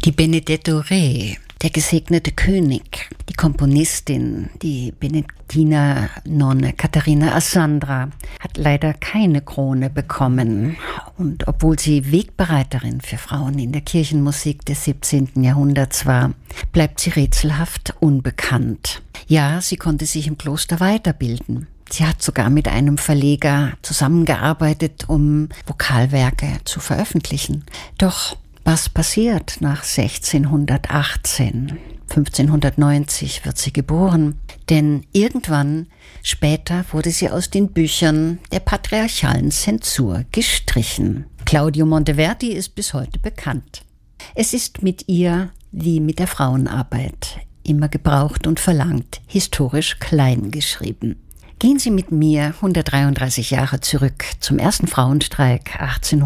Die Benedetto Re, der gesegnete König, die Komponistin, die Benediktinernonne Katharina Assandra, hat leider keine Krone bekommen. Und obwohl sie Wegbereiterin für Frauen in der Kirchenmusik des 17. Jahrhunderts war, bleibt sie rätselhaft unbekannt. Ja, sie konnte sich im Kloster weiterbilden. Sie hat sogar mit einem Verleger zusammengearbeitet, um Vokalwerke zu veröffentlichen. Doch was passiert nach 1618? 1590 wird sie geboren, denn irgendwann später wurde sie aus den Büchern der patriarchalen Zensur gestrichen. Claudio Monteverdi ist bis heute bekannt. Es ist mit ihr wie mit der Frauenarbeit immer gebraucht und verlangt, historisch klein geschrieben. Gehen Sie mit mir 133 Jahre zurück zum ersten Frauenstreik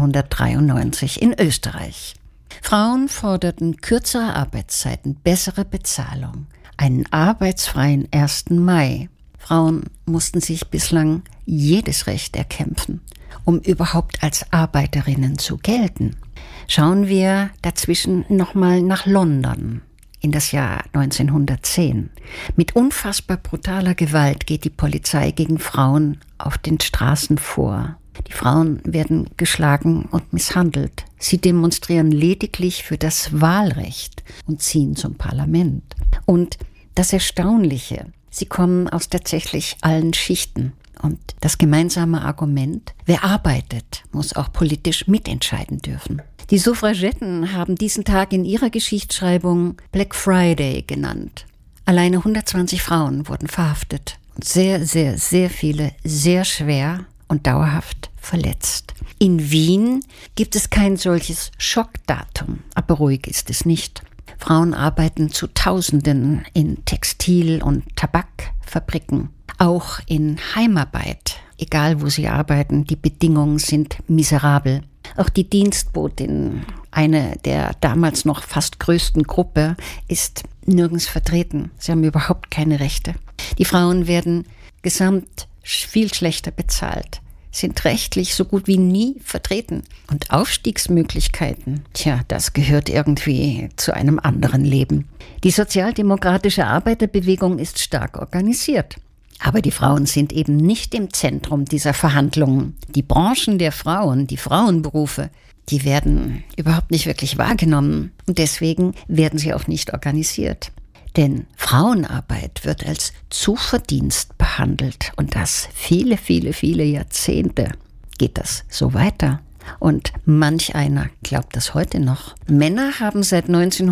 1893 in Österreich. Frauen forderten kürzere Arbeitszeiten, bessere Bezahlung, einen arbeitsfreien 1. Mai. Frauen mussten sich bislang jedes Recht erkämpfen, um überhaupt als Arbeiterinnen zu gelten. Schauen wir dazwischen nochmal nach London in das Jahr 1910. Mit unfassbar brutaler Gewalt geht die Polizei gegen Frauen auf den Straßen vor. Die Frauen werden geschlagen und misshandelt. Sie demonstrieren lediglich für das Wahlrecht und ziehen zum Parlament. Und das Erstaunliche, sie kommen aus tatsächlich allen Schichten. Und das gemeinsame Argument, wer arbeitet, muss auch politisch mitentscheiden dürfen. Die Suffragetten haben diesen Tag in ihrer Geschichtsschreibung Black Friday genannt. Alleine 120 Frauen wurden verhaftet und sehr, sehr, sehr viele sehr schwer und dauerhaft verletzt. In Wien gibt es kein solches Schockdatum, aber ruhig ist es nicht. Frauen arbeiten zu Tausenden in Textil- und Tabakfabriken, auch in Heimarbeit. Egal wo sie arbeiten, die Bedingungen sind miserabel. Auch die Dienstbotin, eine der damals noch fast größten Gruppe, ist nirgends vertreten. Sie haben überhaupt keine Rechte. Die Frauen werden gesamt viel schlechter bezahlt, sind rechtlich so gut wie nie vertreten. Und Aufstiegsmöglichkeiten, das gehört irgendwie zu einem anderen Leben. Die sozialdemokratische Arbeiterbewegung ist stark organisiert. Aber die Frauen sind eben nicht im Zentrum dieser Verhandlungen. Die Branchen der Frauen, die Frauenberufe, die werden überhaupt nicht wirklich wahrgenommen. Und deswegen werden sie auch nicht organisiert. Denn Frauenarbeit wird als Zuverdienst behandelt und das viele, viele, viele Jahrzehnte geht das so weiter. Und manch einer glaubt das heute noch. Männer haben seit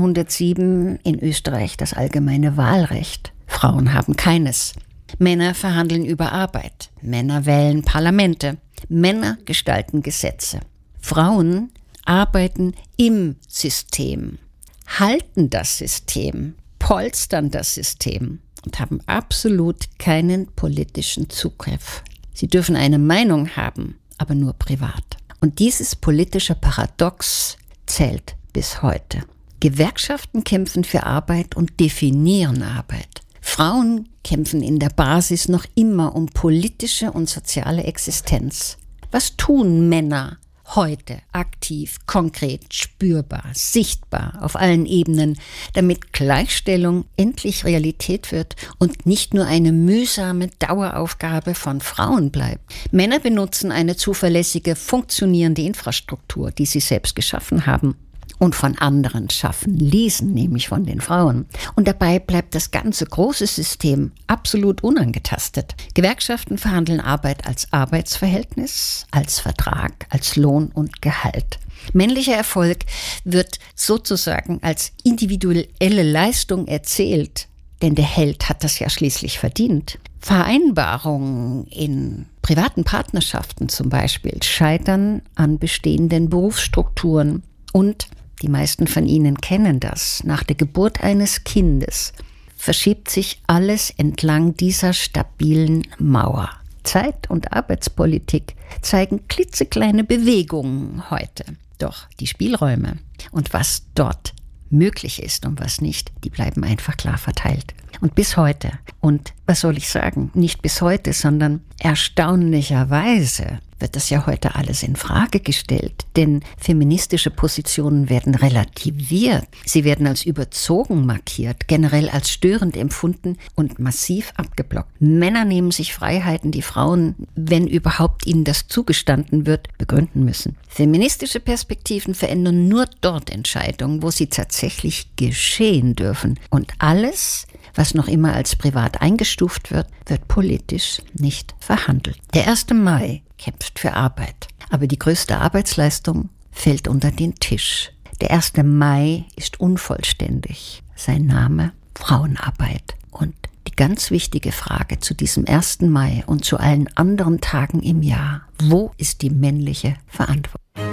1907 in Österreich das allgemeine Wahlrecht. Frauen haben keines. Männer verhandeln über Arbeit. Männer wählen Parlamente. Männer gestalten Gesetze. Frauen arbeiten im System, halten das System, polstern das System und haben absolut keinen politischen Zugriff. Sie dürfen eine Meinung haben, aber nur privat. Und dieses politische Paradox zählt bis heute. Gewerkschaften kämpfen für Arbeit und definieren Arbeit. Frauen kämpfen in der Basis noch immer um politische und soziale Existenz. Was tun Männer heute aktiv, konkret, spürbar, sichtbar auf allen Ebenen, damit Gleichstellung endlich Realität wird und nicht nur eine mühsame Daueraufgabe von Frauen bleibt? Männer benutzen eine zuverlässige, funktionierende Infrastruktur, die sie selbst geschaffen haben und von anderen schaffen ließen, nämlich von den Frauen. Und dabei bleibt das ganze große System absolut unangetastet. Gewerkschaften verhandeln Arbeit als Arbeitsverhältnis, als Vertrag, als Lohn und Gehalt. Männlicher Erfolg wird sozusagen als individuelle Leistung erzählt, denn der Held hat das ja schließlich verdient. Vereinbarungen in privaten Partnerschaften zum Beispiel scheitern an bestehenden Berufsstrukturen und die meisten von Ihnen kennen das. Nach der Geburt eines Kindes verschiebt sich alles entlang dieser stabilen Mauer. Zeit- und Arbeitspolitik zeigen klitzekleine Bewegungen heute. Doch die Spielräume und was dort möglich ist und was nicht, die bleiben einfach klar verteilt. Und bis heute, und was soll ich sagen, nicht bis heute, sondern Erstaunlicherweise wird das ja heute alles in Frage gestellt, denn feministische Positionen werden relativiert. Sie werden als überzogen markiert, generell als störend empfunden und massiv abgeblockt. Männer nehmen sich Freiheiten, die Frauen, wenn überhaupt ihnen das zugestanden wird, begründen müssen. Feministische Perspektiven verändern nur dort Entscheidungen, wo sie tatsächlich geschehen dürfen. Und alles, was noch immer als privat eingestuft wird, wird politisch nicht verhandelt. Der 1. Mai kämpft für Arbeit, aber die größte Arbeitsleistung fällt unter den Tisch. Der 1. Mai ist unvollständig. Sein Name Frauenarbeit. Und die ganz wichtige Frage zu diesem 1. Mai und zu allen anderen Tagen im Jahr: Wo ist die männliche Verantwortung?